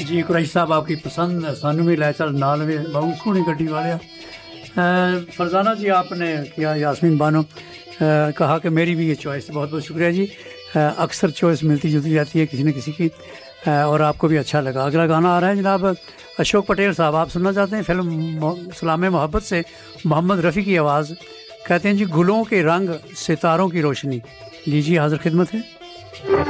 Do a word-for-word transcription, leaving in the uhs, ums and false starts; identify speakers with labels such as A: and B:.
A: जी कुरैशी साहब आपकी पसंद सानू भी लै चल नाल वे बहुत सोहनी गड्डी वाले फरजाना जी आपने किया यास्मीन बानो अ, कहा कि मेरी भी ये चॉइस। बहुत बहुत शुक्रिया जी। अ, अक्सर चॉइस मिलती जुलती जाती है किसी न किसी की अ, और आपको भी अच्छा लगा। अगला गाना आ रहा है जनाब अशोक पटेल साहब, आप सुनना चाहते हैं फिल्म सलाम मोहब्बत से मोहम्मद रफ़ी की आवाज़। कहते हैं जी गुलों के रंग सितारों की रोशनी। लीजिए हाज़िर खिदमत है।